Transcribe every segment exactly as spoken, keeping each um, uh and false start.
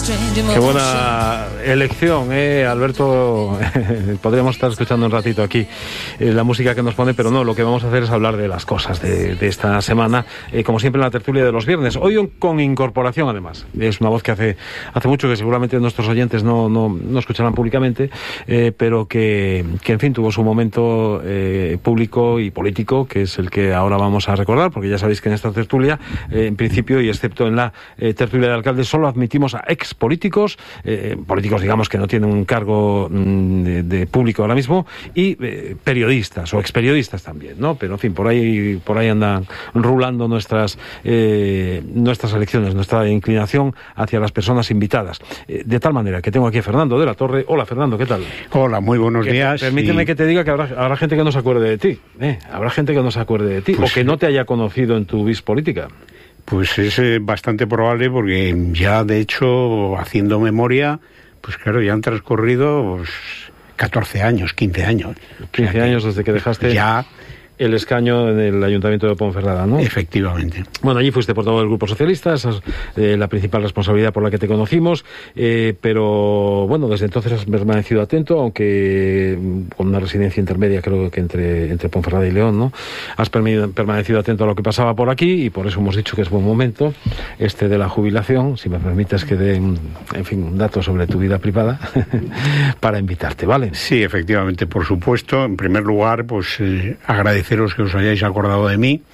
Qué buena elección, ¿eh, Alberto? Podríamos estar escuchando un ratito aquí eh, la música que nos pone, pero no, lo que vamos a hacer es hablar de las cosas de, de esta semana, eh, como siempre en la tertulia de los viernes. Hoy con incorporación, además. Es una voz que hace hace mucho que seguramente nuestros oyentes no, no, no escucharán públicamente, eh, pero que, que, en fin, tuvo su momento eh, público y político, que es el que ahora vamos a recordar, porque ya sabéis que en esta tertulia, eh, en principio, y excepto en la eh, tertulia de alcaldes, solo admitimos a ex políticos, eh, políticos digamos que no tienen un cargo mm, de, de público ahora mismo, y eh, periodistas o experiodistas también, ¿no? Pero en fin, por ahí por ahí andan rulando nuestras eh, nuestras elecciones, nuestra inclinación hacia las personas invitadas. Eh, de tal manera que tengo aquí a Fernando de la Torre. Hola, Fernando, ¿qué tal? Hola, muy buenos que, días. Permíteme y... que te diga que habrá, habrá gente que no se acuerde de ti, ¿eh? Habrá gente que no se acuerde de ti, pues, o que no te haya conocido en tu vis política. Pues es eh, bastante probable, porque ya, de hecho, haciendo memoria, pues claro, ya han transcurrido pues, catorce años, quince años. quince o sea, años desde que dejaste ya el escaño en el Ayuntamiento de Ponferrada, ¿no? Efectivamente. Bueno, allí fuiste portavoz del Grupo Socialista, esa es eh, la principal responsabilidad por la que te conocimos, eh, pero bueno, desde entonces has permanecido atento, aunque con una residencia intermedia, creo que entre, entre Ponferrada y León, ¿no? Has permanecido atento a lo que pasaba por aquí, y por eso hemos dicho que es buen momento este de la jubilación, si me permites que dé, en fin, un dato sobre tu vida privada, para invitarte, ¿vale? Sí, efectivamente, por supuesto. En primer lugar, pues eh, agradecer que os hayáis acordado de mí,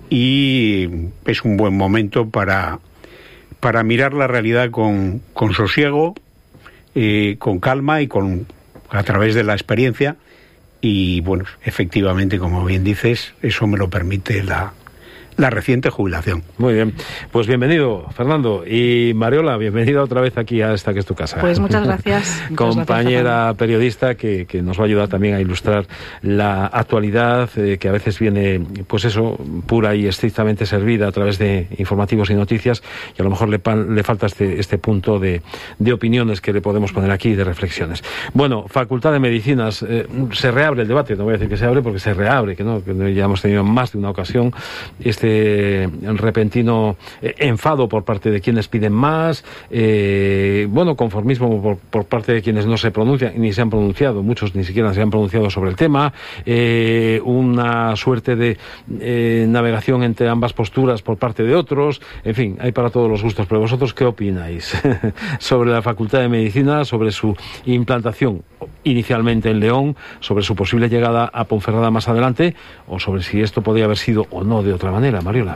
y es un buen momento para, para mirar la realidad con, con sosiego, eh, con calma y con a través de la experiencia, y bueno, efectivamente, como bien dices, eso me lo permite la la reciente jubilación. Muy bien, pues bienvenido, Fernando. Y Mariola, bienvenida otra vez aquí a esta que es tu casa. Pues muchas gracias. Muchas Compañera gracias, periodista que, que nos va a ayudar también a ilustrar la actualidad, eh, que a veces viene, pues eso, pura y estrictamente servida a través de informativos y noticias, y a lo mejor le, le falta este, este punto de, de opiniones que le podemos poner aquí, de reflexiones. Bueno, Facultad de Medicinas, eh, se reabre el debate, no voy a decir que se abre porque se reabre, que no, que ya hemos tenido más de una ocasión este repentino eh, enfado por parte de quienes piden más, eh, bueno, conformismo por, por parte de quienes no se pronuncian, ni se han pronunciado, muchos ni siquiera se han pronunciado sobre el tema, eh, una suerte de eh, navegación entre ambas posturas por parte de otros, en fin, hay para todos los gustos. Pero vosotros, ¿qué opináis sobre la Facultad de Medicina, sobre su implantación inicialmente en León, sobre su posible llegada a Ponferrada más adelante, o sobre si esto podría haber sido o no de otra manera? Mariola.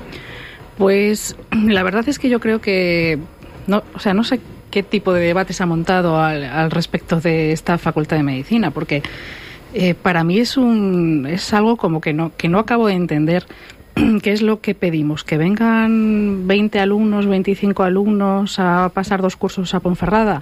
Pues la verdad es que yo creo que no, o sea, no sé qué tipo de debate se ha montado al, al respecto de esta Facultad de Medicina, porque eh, para mí es un es algo como que no que no acabo de entender qué es lo que pedimos, que vengan veinte alumnos, veinticinco alumnos a pasar dos cursos a Ponferrada.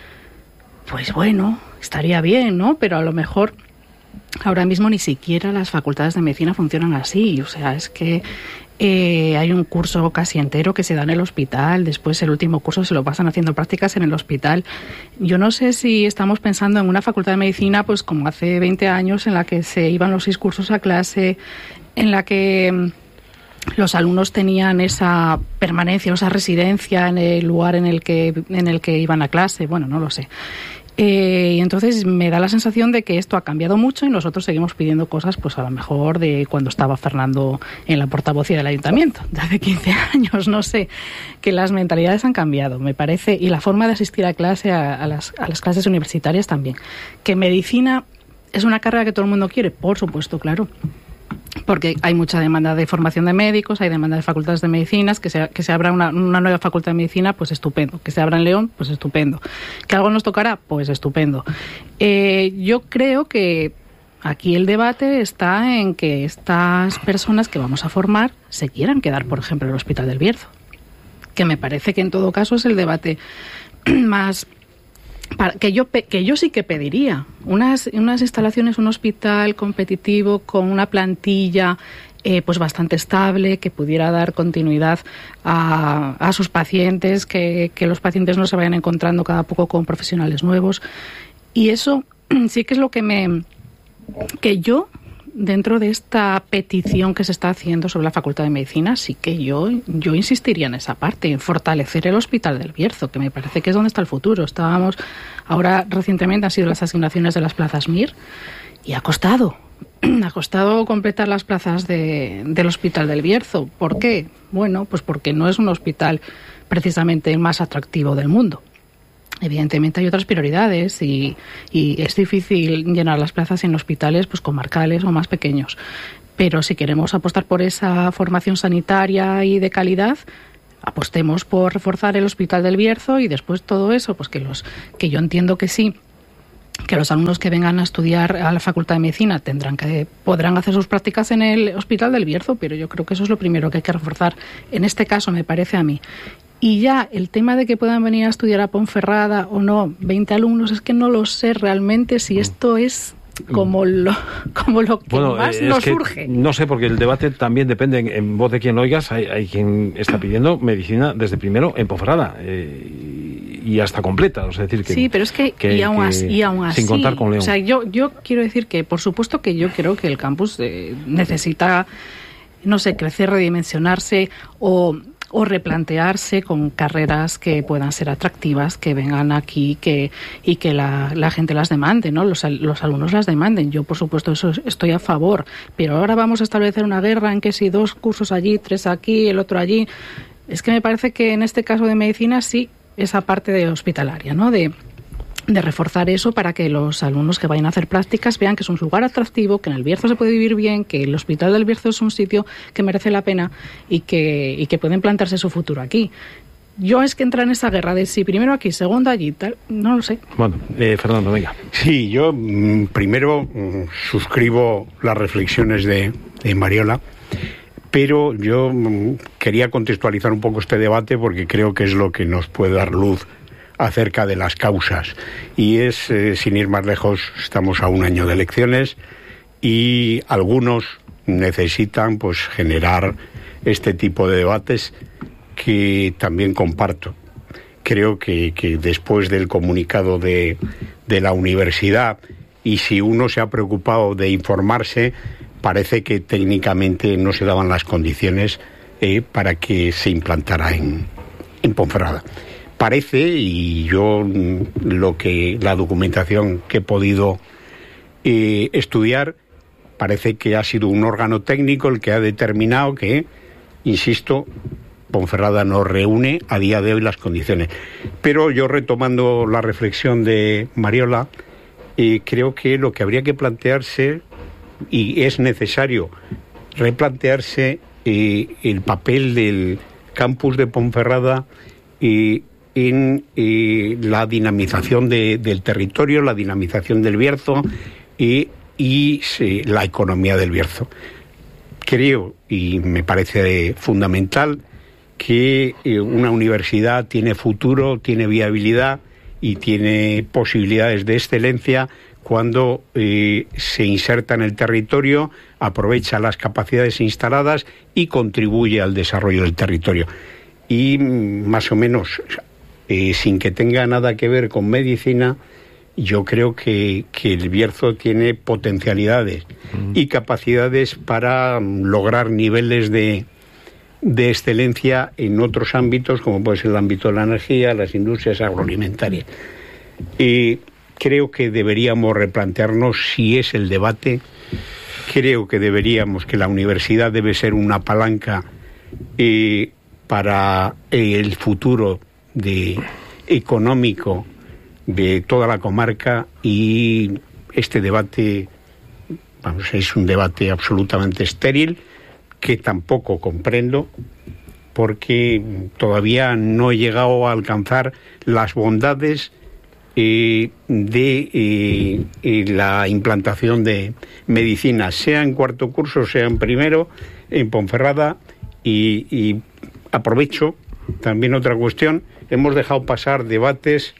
Pues bueno, estaría bien, ¿no? Pero a lo mejor ahora mismo ni siquiera las facultades de medicina funcionan así. O sea, es que eh, hay un curso casi entero que se da en el hospital, después el último curso se lo pasan haciendo prácticas en el hospital. Yo no sé si estamos pensando en una facultad de medicina pues como hace veinte años, en la que se iban los seis cursos a clase, en la que los alumnos tenían esa permanencia, esa residencia en el lugar en el que, en el que iban a clase. Bueno, no lo sé. Eh, y entonces me da la sensación de que esto ha cambiado mucho, y nosotros seguimos pidiendo cosas, pues a lo mejor de cuando estaba Fernando en la portavocía del ayuntamiento, de hace quince años, no sé, que las mentalidades han cambiado, me parece, y la forma de asistir a clase, a, a, las, a las clases universitarias también. Que medicina es una carrera que todo el mundo quiere, por supuesto, claro, porque hay mucha demanda de formación de médicos, hay demanda de facultades de medicinas, que se, que se abra una, una nueva facultad de medicina, pues estupendo. Que se abra en León, pues estupendo. Que algo nos tocará, pues estupendo. Eh, yo creo que aquí el debate está en que estas personas que vamos a formar se quieran quedar, por ejemplo, en el Hospital del Bierzo. Que me parece que en todo caso es el debate más... Para, que yo que yo sí que pediría unas unas instalaciones, un hospital competitivo con una plantilla eh, pues bastante estable, que pudiera dar continuidad a, a sus pacientes, que, que los pacientes no se vayan encontrando cada poco con profesionales nuevos, y eso sí que es lo que me que yo dentro de esta petición que se está haciendo sobre la Facultad de Medicina, sí que yo, yo insistiría en esa parte, en fortalecer el Hospital del Bierzo, que me parece que es donde está el futuro. Estábamos, ahora recientemente han sido las asignaciones de las plazas M I R y ha costado, ha costado completar las plazas de, del Hospital del Bierzo. ¿Por qué? Bueno, pues porque no es un hospital precisamente el más atractivo del mundo. Evidentemente hay otras prioridades y, y es difícil llenar las plazas en hospitales pues comarcales o más pequeños. Pero si queremos apostar por esa formación sanitaria y de calidad, apostemos por reforzar el Hospital del Bierzo y después todo eso, pues que los que yo entiendo que sí, que los alumnos que vengan a estudiar a la Facultad de Medicina tendrán que podrán hacer sus prácticas en el Hospital del Bierzo, pero yo creo que eso es lo primero que hay que reforzar. En este caso, me parece a mí. Y ya el tema de que puedan venir a estudiar a Ponferrada o no, veinte alumnos, es que no lo sé realmente si esto es como lo, como lo que bueno, más nos que surge. No sé, porque el debate también depende en, en voz de quien lo oigas. Hay, hay quien está pidiendo medicina desde primero en Ponferrada eh, y hasta completa. O sea, decir que, sí, pero es que, que, y, aún así, y aún así, sin contar con León. O sea, yo, yo quiero decir que, por supuesto que yo creo que el campus eh, necesita, no sé, crecer, redimensionarse o... o replantearse con carreras que puedan ser atractivas, que vengan aquí que y que la, la gente las demande, ¿no? Los, los alumnos las demanden. Yo, por supuesto, eso estoy a favor. Pero ahora vamos a establecer una guerra en que si dos cursos allí, tres aquí, el otro allí. Es que me parece que en este caso de medicina sí, esa parte de hospitalaria, ¿no? De de reforzar eso para que los alumnos que vayan a hacer prácticas vean que es un lugar atractivo, que en el Bierzo se puede vivir bien, que el Hospital del Bierzo es un sitio que merece la pena y que, y que pueden plantearse su futuro aquí. Yo es que entrar en esa guerra de si primero aquí, segundo allí, tal, no lo sé. Bueno, eh, Fernando, venga. Sí, yo mm, primero mm, suscribo las reflexiones de, de Mariola, pero yo mm, quería contextualizar un poco este debate porque creo que es lo que nos puede dar luz acerca de las causas. Y es, eh, sin ir más lejos, estamos a un año de elecciones y algunos necesitan pues generar este tipo de debates que también comparto. Creo que, que después del comunicado de, de la universidad, y si uno se ha preocupado de informarse, parece que técnicamente no se daban las condiciones eh, para que se implantara en, en Ponferrada. Parece, y yo lo que la documentación que he podido eh, estudiar, parece que ha sido un órgano técnico el que ha determinado que, insisto, Ponferrada no reúne a día de hoy las condiciones. Pero yo, retomando la reflexión de Mariola, eh, creo que lo que habría que plantearse, y es necesario replantearse, eh, el papel del campus de Ponferrada eh, en eh, la dinamización de, del territorio, la dinamización del Bierzo eh, y eh, la economía del Bierzo. Creo, y me parece fundamental, que eh, una universidad tiene futuro, tiene viabilidad y tiene posibilidades de excelencia cuando eh, se inserta en el territorio, aprovecha las capacidades instaladas y contribuye al desarrollo del territorio. Y más o menos, eh, sin que tenga nada que ver con medicina, yo creo que, que el Bierzo tiene potencialidades mm. y capacidades para lograr niveles de, de excelencia en otros ámbitos, como puede ser el ámbito de la energía, las industrias agroalimentarias. Y creo que deberíamos replantearnos si es el debate. Creo que deberíamos, que la universidad debe ser una palanca eh, para el futuro de, económico de toda la comarca, y este debate, vamos, es un debate absolutamente estéril que tampoco comprendo, porque todavía no he llegado a alcanzar las bondades eh, de eh, eh, la implantación de medicina, sea en cuarto curso, sea en primero, en Ponferrada. Y, y aprovecho también otra cuestión: hemos dejado pasar debates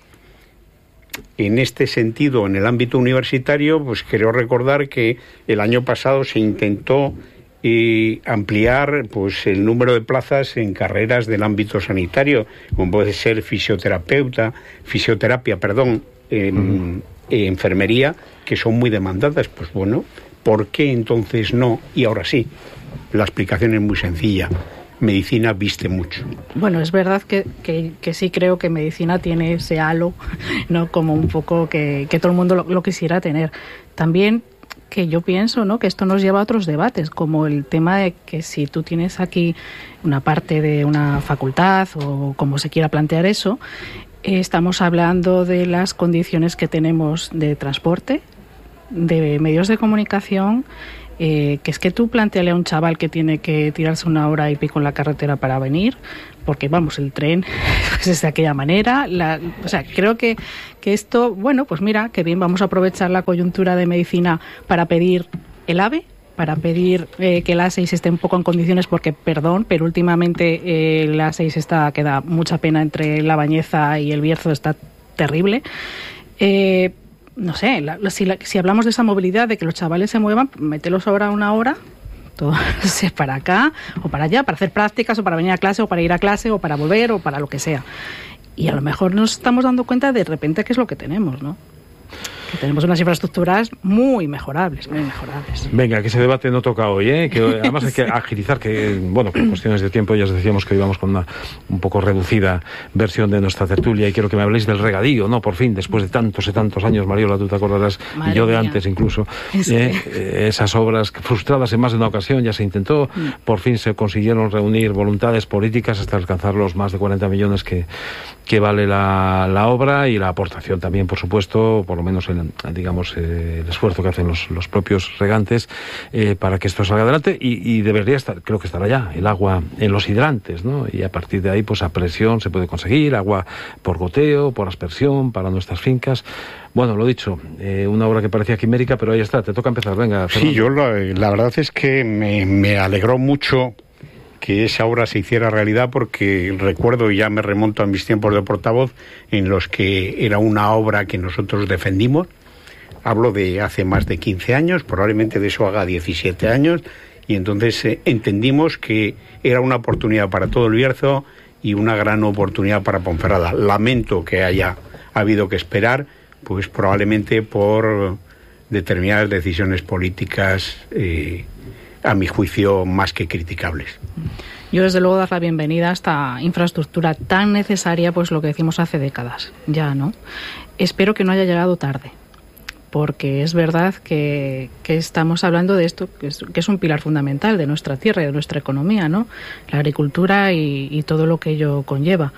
en este sentido en el ámbito universitario. Pues quiero recordar que el año pasado se intentó eh, ampliar pues el número de plazas en carreras del ámbito sanitario, como puede ser fisioterapeuta, fisioterapia, perdón, eh, uh-huh. eh, enfermería, que son muy demandadas. Pues bueno, ¿Por qué entonces no? Y ahora sí, la explicación es muy sencilla. Medicina viste mucho. Bueno, es verdad que, que, que sí creo que medicina tiene ese halo, ¿no? Como un poco que, que todo el mundo lo, lo quisiera tener. También que yo pienso, ¿no?, que esto nos lleva a otros debates, como el tema de que si tú tienes aquí una parte de una facultad o como se quiera plantear eso, eh, estamos hablando de las condiciones que tenemos de transporte, de medios de comunicación, eh, que es que tú planteale a un chaval que tiene que tirarse una hora y pico en la carretera para venir, porque vamos, el tren pues es de aquella manera, la, o sea, creo que, que esto, bueno, pues mira, que bien, vamos a aprovechar la coyuntura de medicina para pedir el AVE, para pedir eh, que la A seis esté un poco en condiciones, porque, perdón, pero últimamente eh, la A seis está, que da mucha pena entre La Bañeza y El Bierzo, está terrible. Eh, no sé, la, si, la, si hablamos de esa movilidad, de que los chavales se muevan, mételos ahora una hora, todo para acá o para allá, para hacer prácticas o para venir a clase o para ir a clase o para volver o para lo que sea. Y a lo mejor nos estamos dando cuenta de repente qué es lo que tenemos, ¿no? Que tenemos unas infraestructuras muy mejorables, muy mejorables. Venga, que ese debate no toca hoy, ¿eh? Que además hay que agilizar, que, bueno, por cuestiones de tiempo ya os decíamos que íbamos con una un poco reducida versión de nuestra tertulia, y quiero que me habléis del regadío, ¿no? Por fin, después de tantos y tantos años, Mariola, tú te acordarás, Madre y yo de mía. antes incluso, Es ¿eh? que... esas obras frustradas en más de una ocasión, ya se intentó, mm. por fin se consiguieron reunir voluntades políticas hasta alcanzar los más de cuarenta millones que, que vale la, la obra, y la aportación también, por supuesto, por lo menos en, digamos, eh, el esfuerzo que hacen los, los propios regantes eh, para que esto salga adelante, y, y debería estar, creo que estará ya, el agua en los hidrantes, ¿no? Y a partir de ahí, pues a presión se puede conseguir, agua por goteo, por aspersión, para nuestras fincas. Bueno, lo dicho, eh, una obra que parecía quimérica, pero ahí está, te toca empezar, venga. Fernando. Sí, yo la, la verdad es que me, me alegró mucho que esa obra se hiciera realidad, porque recuerdo, y ya me remonto a mis tiempos de portavoz, en los que era una obra que nosotros defendimos. Hablo de hace más de quince años, probablemente de eso haga diecisiete años, y entonces eh, entendimos que era una oportunidad para todo el Bierzo y una gran oportunidad para Ponferrada. Lamento que haya habido que esperar, pues probablemente por determinadas decisiones políticas, eh, a mi juicio, más que criticables. Yo, desde luego, dar la bienvenida a esta infraestructura tan necesaria, pues lo que decimos hace décadas, ya, ¿no? Espero que no haya llegado tarde, porque es verdad que, que estamos hablando de esto, que es, que es un pilar fundamental de nuestra tierra y de nuestra economía, ¿no? La agricultura y, y todo lo que ello conlleva.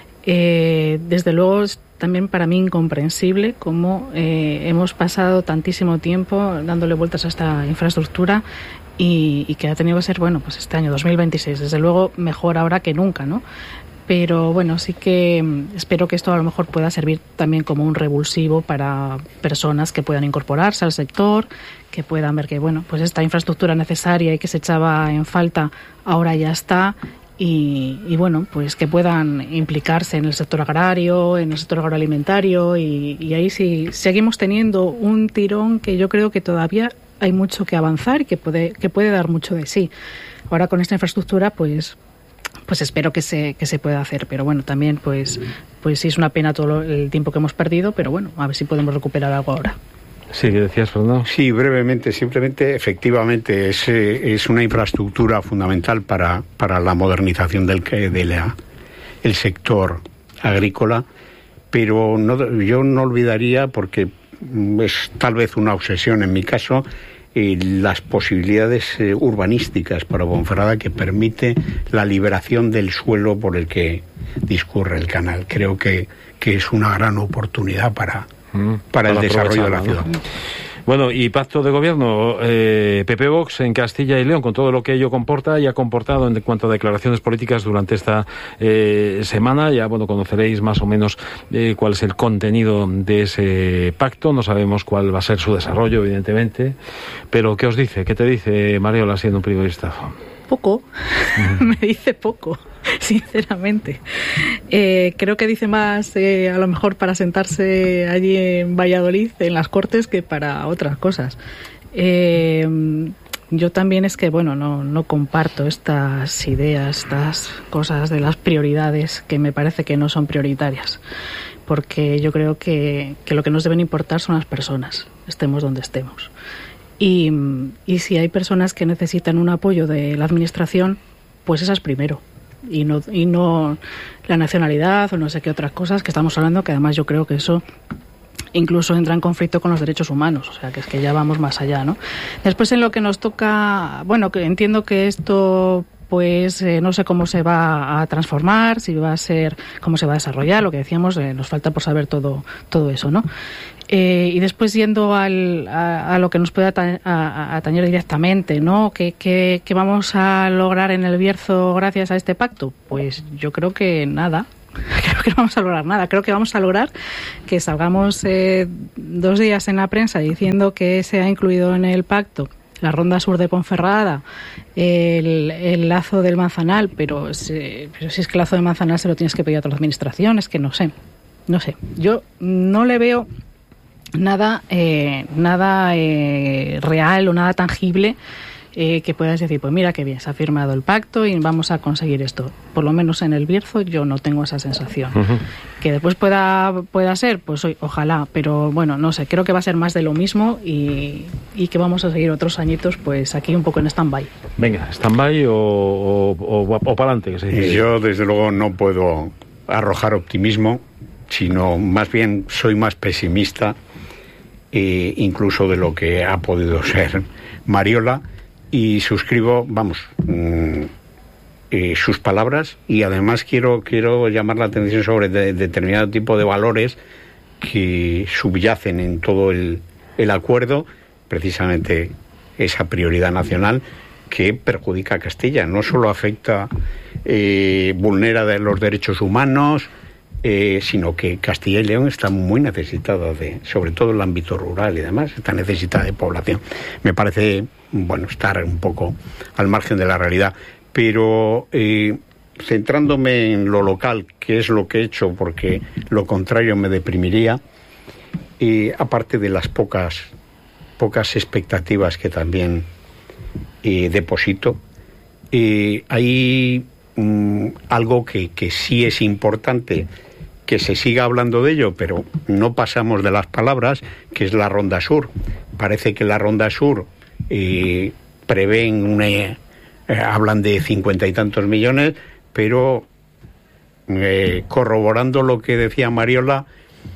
Eh, desde luego, es también para mí incomprensible cómo eh, hemos pasado tantísimo tiempo dándole vueltas a esta infraestructura y, y que ha tenido que ser, bueno, pues este año dos mil veintiséis, desde luego mejor ahora que nunca, ¿no? Pero bueno, sí que espero que esto a lo mejor pueda servir también como un revulsivo para personas que puedan incorporarse al sector, que puedan ver que, bueno, pues esta infraestructura necesaria y que se echaba en falta ahora ya está, y, y bueno, pues que puedan implicarse en el sector agrario, en el sector agroalimentario, y, y ahí sí seguimos teniendo un tirón que yo creo que todavía hay mucho que avanzar y que puede, que puede dar mucho de sí. Ahora con esta infraestructura, pues... pues espero que se que se pueda hacer, pero bueno, también pues pues sí es una pena todo el tiempo que hemos perdido, pero bueno, a ver si podemos recuperar algo ahora. Sí, ¿qué decías, Fernando? Sí, brevemente, simplemente, efectivamente, es, es una infraestructura fundamental para, para la modernización del de la, el sector agrícola, pero no, yo no olvidaría, porque es tal vez una obsesión en mi caso, Eh, las posibilidades eh, urbanísticas para Ponferrada que permite la liberación del suelo por el que discurre el canal. Creo que, que es una gran oportunidad para, mm, para, para el desarrollo de la ciudad. ¿No? Bueno, y pacto de gobierno, eh, P P Vox en Castilla y León, con todo lo que ello comporta y ha comportado en cuanto a declaraciones políticas durante esta eh, semana. Ya, bueno, conoceréis más o menos eh, cuál es el contenido de ese pacto. No sabemos cuál va a ser su desarrollo, evidentemente. Pero, ¿qué os dice? ¿Qué te dice Mariola siendo un primer vistazo? Poco, me dice poco, sinceramente. Eh, creo que dice más, eh, a lo mejor para sentarse allí en Valladolid, en las Cortes, que para otras cosas. Eh, yo también es que, bueno, no, no comparto estas ideas, estas cosas de las prioridades, que me parece que no son prioritarias, porque yo creo que, que lo que nos deben importar son las personas, estemos donde estemos. Y, y si hay personas que necesitan un apoyo de la administración, pues esas primero. Y no, y no la nacionalidad o no sé qué otras cosas que estamos hablando, que además yo creo que eso incluso entra en conflicto con los derechos humanos, o sea, que es que ya vamos más allá, ¿no? Después, en lo que nos toca, bueno, que entiendo que esto, pues, eh, no sé cómo se va a transformar, si va a ser, cómo se va a desarrollar, lo que decíamos, eh, nos falta por saber todo, todo eso, ¿no? Eh, y después, yendo al, a, a lo que nos puede ata- a, a atañer directamente, ¿no? ¿Qué, qué, ¿Qué vamos a lograr en el Bierzo gracias a este pacto? Pues yo creo que nada. Creo que no vamos a lograr nada. Creo que vamos a lograr que salgamos eh, dos días en la prensa diciendo que se ha incluido en el pacto la ronda sur de Ponferrada, el, el lazo del Manzanal, pero si, pero si es que el lazo del Manzanal se lo tienes que pedir a toda la administración, es que no sé, no sé. Yo no le veo nada, eh, nada eh, real o nada tangible Eh, que puedas decir, pues mira qué bien, se ha firmado el pacto y vamos a conseguir esto. Por lo menos en el Bierzo yo no tengo esa sensación. Uh-huh. Que después pueda pueda ser, pues hoy, ojalá, pero bueno, no sé, creo que va a ser más de lo mismo y, y que vamos a seguir otros añitos pues aquí un poco en stand-by. Venga, stand-by o, o, o, o para adelante, que se dice. Yo desde luego no puedo arrojar optimismo, sino más bien soy más pesimista eh, incluso de lo que ha podido ser Mariola. Y suscribo, vamos, mmm, eh, sus palabras y además quiero quiero llamar la atención sobre de, determinado tipo de valores que subyacen en todo el, el acuerdo, precisamente esa prioridad nacional que perjudica a Castilla. No solo afecta, eh, vulnera de los derechos humanos, eh, sino que Castilla y León está muy necesitada de, sobre todo en el ámbito rural y demás, está necesitada de población. Me parece, bueno, estar un poco al margen de la realidad, pero eh, centrándome en lo local, que es lo que he hecho, porque lo contrario me deprimiría, y aparte de las pocas pocas expectativas que también eh, deposito, eh, hay mm, algo que, que sí es importante que se siga hablando de ello, pero no pasamos de las palabras, que es la Ronda Sur. Parece que la Ronda Sur eh, prevén una, eh, hablan de cincuenta y tantos millones, pero eh, corroborando lo que decía Mariola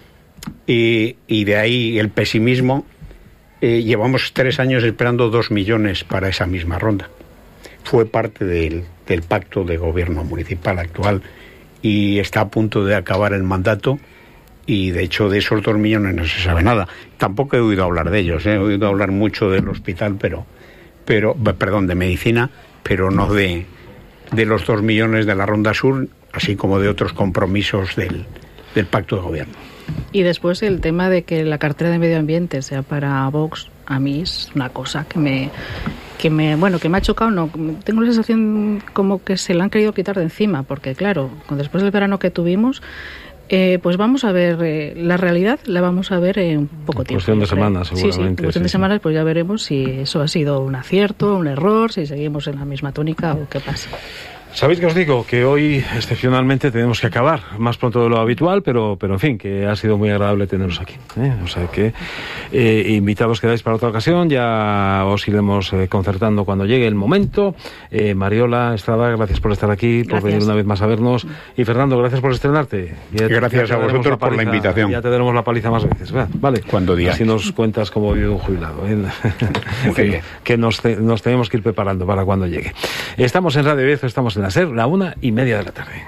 y, y de ahí el pesimismo, eh, llevamos tres años esperando dos millones para esa misma ronda. Fue parte del, del pacto de gobierno municipal actual y está a punto de acabar el mandato y de hecho de esos dos millones no se sabe nada. Tampoco he oído hablar de ellos, ¿eh? He oído hablar mucho del hospital, pero, pero perdón, de medicina, pero no de, de los dos millones de la Ronda Sur, así como de otros compromisos del, del pacto de gobierno. Y después el tema de que la cartera de medio ambiente sea para Vox, a mí es una cosa que me... que me bueno que me ha chocado. No tengo la sensación como que se la han querido quitar de encima, porque claro, después del verano que tuvimos, eh, pues vamos a ver eh, la realidad la vamos a ver en poco tiempo. Cuestión de semanas, seguramente. Sí, sí, en cuestión de sí, semanas, sí. Pues ya veremos si eso ha sido un acierto, un error, si seguimos en la misma tónica o qué pasa. ¿Sabéis que os digo? Que hoy, excepcionalmente, tenemos que acabar más pronto de lo habitual, pero, pero en fin, que ha sido muy agradable teneros aquí, ¿eh? O sea que eh, invitados quedáis para otra ocasión, ya os iremos eh, concertando cuando llegue el momento. Eh, Mariola, Estrada, gracias por estar aquí, Gracias. por venir una vez más a vernos. Y Fernando, gracias por estrenarte. Ya, gracias ya a vosotros la por la invitación. Ya te daremos la paliza más veces, ¿verdad? Vale. Cuando digas. Así nos cuentas cómo vive un jubilado, ¿eh? que, bien. que nos, te, nos tenemos que ir preparando para cuando llegue. Estamos en Radio Bierzo, estamos en la SER, la una y media de la tarde.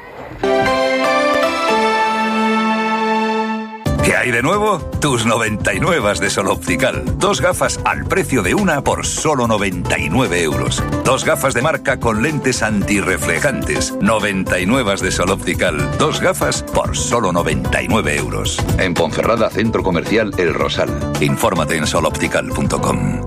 ¿Qué hay de nuevo? Tus noventa y nueve de Sol Optical. Dos gafas al precio de una por solo noventa y nueve euros. Dos gafas de marca con lentes antirreflejantes. noventa y nueve de Sol Optical. Dos gafas por solo noventa y nueve euros. En Ponferrada, Centro Comercial El Rosal. Infórmate en sol optical punto com.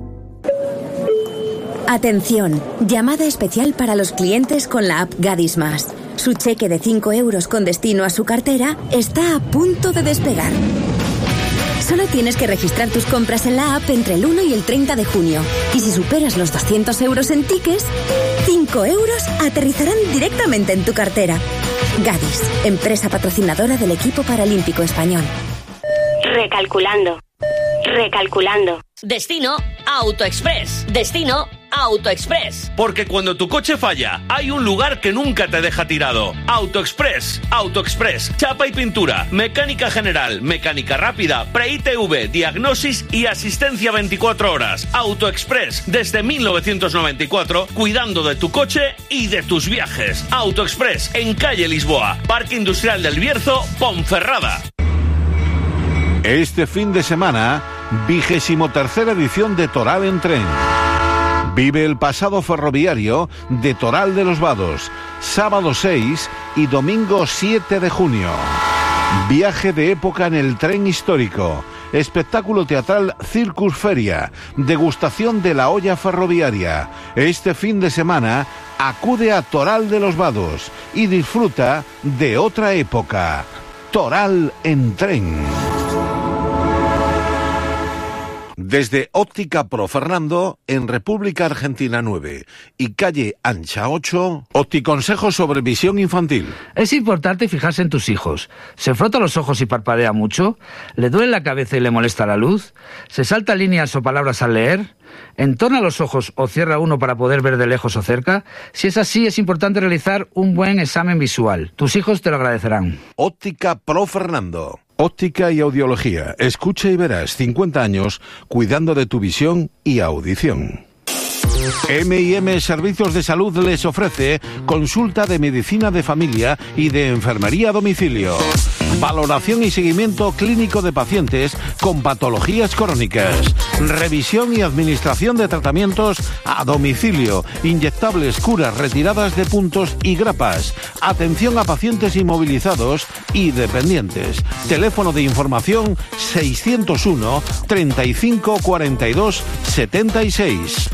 Atención, llamada especial para los clientes con la app Gadis Más. Su cheque de cinco euros con destino a su cartera está a punto de despegar. Solo tienes que registrar tus compras en la app entre el uno y el treinta de junio. Y si superas los doscientos euros en tickets, cinco euros aterrizarán directamente en tu cartera. Gadis, empresa patrocinadora del equipo paralímpico español. Recalculando. Recalculando. Destino a AutoExpress. Destino AutoExpress. Porque cuando tu coche falla, hay un lugar que nunca te deja tirado. AutoExpress. AutoExpress. Chapa y pintura, mecánica general, mecánica rápida, pre-I T V, diagnosis y asistencia veinticuatro horas. AutoExpress. Desde mil novecientos noventa y cuatro, cuidando de tu coche y de tus viajes. AutoExpress. En calle Lisboa, Parque Industrial del Bierzo, Ponferrada. Este fin de semana, vigésimo tercera edición de Toral en Tren. Vive el pasado ferroviario de Toral de los Vados, sábado seis y domingo siete de junio. Viaje de época en el tren histórico, espectáculo teatral Circus Feria, degustación de la olla ferroviaria. Este fin de semana acude a Toral de los Vados y disfruta de otra época. Toral en Tren. Desde Óptica Pro Fernando, en República Argentina nueve y calle Ancha ocho, Opticonsejo sobre visión infantil. Es importante fijarse en tus hijos. ¿Se frota los ojos y parpadea mucho? ¿Le duele la cabeza y le molesta la luz? ¿Se salta líneas o palabras al leer? ¿Entorna los ojos o cierra uno para poder ver de lejos o cerca? Si es así, es importante realizar un buen examen visual. Tus hijos te lo agradecerán. Óptica Pro Fernando. Óptica y audiología. Escucha y verás. cincuenta años cuidando de tu visión y audición. eme y eme Servicios de Salud les ofrece consulta de medicina de familia y de enfermería a domicilio. Valoración y seguimiento clínico de pacientes con patologías crónicas. Revisión y administración de tratamientos a domicilio. Inyectables, curas, retiradas de puntos y grapas. Atención a pacientes inmovilizados y dependientes. Teléfono de información seiscientos uno, treinta y cinco, cuarenta y dos, setenta y seis.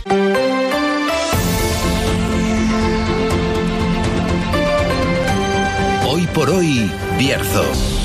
Hoy por hoy, Bierzo.